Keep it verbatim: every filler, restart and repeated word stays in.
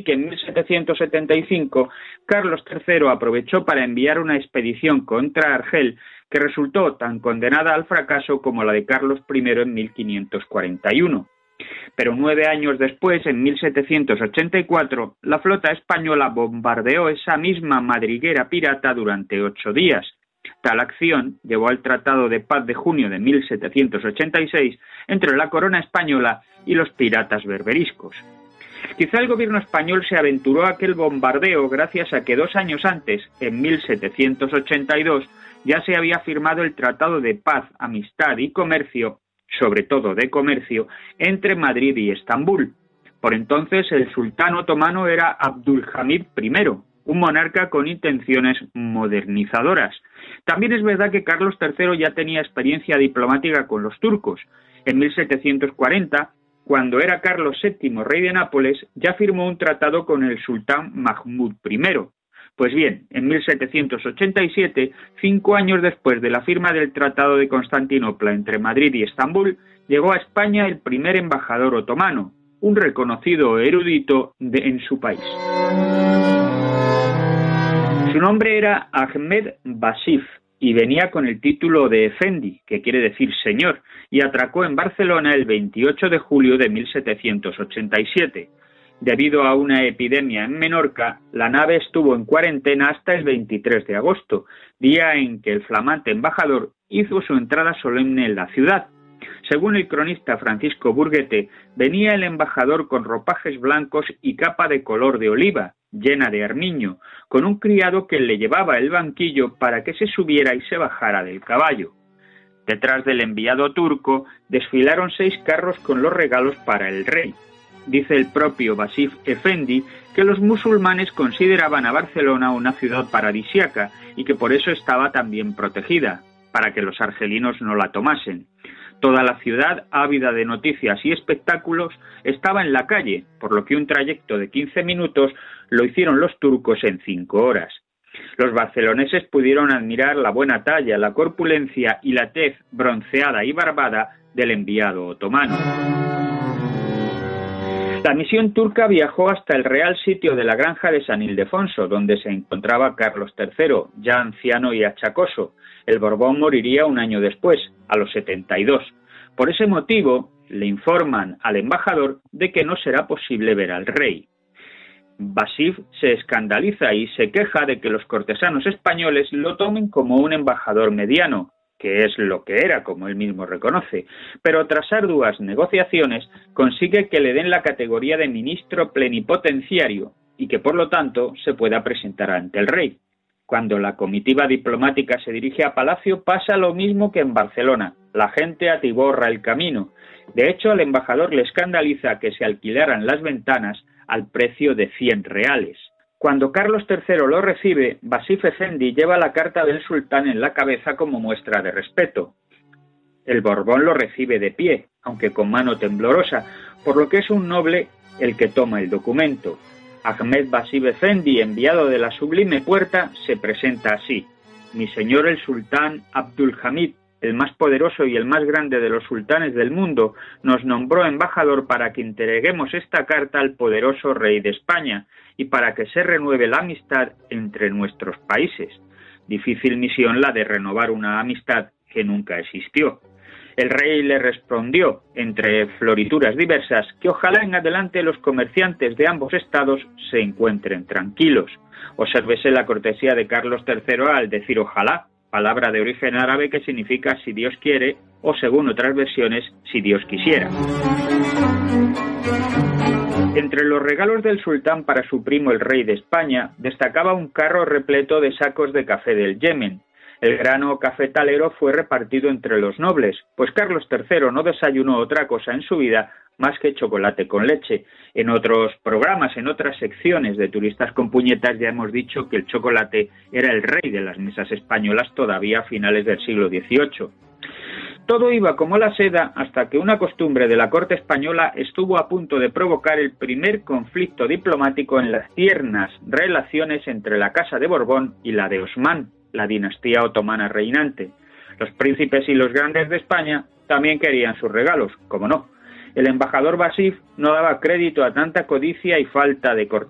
que en mil setecientos setenta y cinco Carlos tercero aprovechó para enviar una expedición contra Argel que resultó tan condenada al fracaso como la de Carlos primero en mil quinientos cuarenta y uno. Pero nueve años después, en mil setecientos ochenta y cuatro, la flota española bombardeó esa misma madriguera pirata durante ocho días. Tal acción llevó al Tratado de Paz de junio de mil setecientos ochenta y seis entre la corona española y los piratas berberiscos. Quizá el gobierno español se aventuró a aquel bombardeo gracias a que dos años antes, en mil setecientos ochenta y dos, ya se había firmado el Tratado de Paz, Amistad y Comercio, sobre todo de comercio, entre Madrid y Estambul. Por entonces el sultán otomano era Abdülhamid primero, un monarca con intenciones modernizadoras. También es verdad que Carlos tercero ya tenía experiencia diplomática con los turcos. En mil setecientos cuarenta, cuando era Carlos séptimo rey de Nápoles, ya firmó un tratado con el sultán Mahmud primero. Pues bien, en mil setecientos ochenta y siete, cinco años después de la firma del Tratado de Constantinopla entre Madrid y Estambul, llegó a España el primer embajador otomano, un reconocido erudito de, en su país. Su nombre era Ahmed Basif y venía con el título de Efendi, que quiere decir señor, y atracó en Barcelona el veintiocho de julio de mil setecientos ochenta y siete. Debido a una epidemia en Menorca, la nave estuvo en cuarentena hasta el veintitrés de agosto, día en que el flamante embajador hizo su entrada solemne en la ciudad. Según el cronista Francisco Burguete, venía el embajador con ropajes blancos y capa de color de oliva, llena de armiño, con un criado que le llevaba el banquillo para que se subiera y se bajara del caballo. Detrás del enviado turco desfilaron seis carros con los regalos para el rey. Dice el propio Basif Efendi que los musulmanes consideraban a Barcelona una ciudad paradisiaca y que por eso estaba tan bien protegida, para que los argelinos no la tomasen. Toda la ciudad, ávida de noticias y espectáculos, estaba en la calle, por lo que un trayecto de quince minutos lo hicieron los turcos en cinco horas. Los barceloneses pudieron admirar la buena talla, la corpulencia y la tez bronceada y barbada del enviado otomano. La misión turca viajó hasta el real sitio de la granja de San Ildefonso, donde se encontraba Carlos tercero, ya anciano y achacoso. El Borbón moriría un año después, a los setenta y dos. Por ese motivo, le informan al embajador de que no será posible ver al rey. Basif se escandaliza y se queja de que los cortesanos españoles lo tomen como un embajador mediano, que es lo que era, como él mismo reconoce, pero tras arduas negociaciones consigue que le den la categoría de ministro plenipotenciario y que por lo tanto se pueda presentar ante el rey. Cuando la comitiva diplomática se dirige a Palacio pasa lo mismo que en Barcelona, la gente atiborra el camino. De hecho, al embajador le escandaliza que se alquilaran las ventanas al precio de cien reales. Cuando Carlos tercero lo recibe, Basif Efendi lleva la carta del sultán en la cabeza como muestra de respeto. El Borbón lo recibe de pie, aunque con mano temblorosa, por lo que es un noble el que toma el documento. Ahmed Basif Efendi, enviado de la Sublime Puerta, se presenta así: mi señor el sultán Abdülhamid, el más poderoso y el más grande de los sultanes del mundo, nos nombró embajador para que entreguemos esta carta al poderoso rey de España y para que se renueve la amistad entre nuestros países. Difícil misión la de renovar una amistad que nunca existió. El rey le respondió, entre florituras diversas, que ojalá en adelante los comerciantes de ambos estados se encuentren tranquilos. Obsérvese la cortesía de Carlos tercero al decir ojalá, palabra de origen árabe que significa si Dios quiere, o según otras versiones, si Dios quisiera. Entre los regalos del sultán para su primo el rey de España, destacaba un carro repleto de sacos de café del Yemen. El grano cafetalero fue repartido entre los nobles, pues Carlos tercero no desayunó otra cosa en su vida más que chocolate con leche. En otros programas, en otras secciones de Turistas con Puñetas, ya hemos dicho que el chocolate era el rey de las mesas españolas todavía a finales del siglo dieciocho. Todo iba como la seda hasta que una costumbre de la corte española estuvo a punto de provocar el primer conflicto diplomático en las tiernas relaciones entre la Casa de Borbón y la de Osmán, la dinastía otomana reinante. Los príncipes y los grandes de España también querían sus regalos, como no. El embajador Basif no daba crédito a tanta codicia y falta de cortesía.